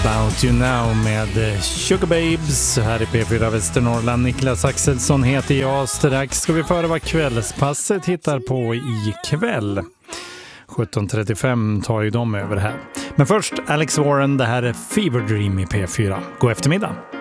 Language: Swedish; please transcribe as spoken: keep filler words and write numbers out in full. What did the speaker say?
About You Now med Sugar Babes här i P fyra Västernorrland. Niklas Axelsson heter jag. Strax ska vi föra vad kvällspasset hittar på i kväll. sjutton trettiofem tar ju de över här. Men först Alex Warren, det här är Fever Dream i P fyra. God eftermiddag!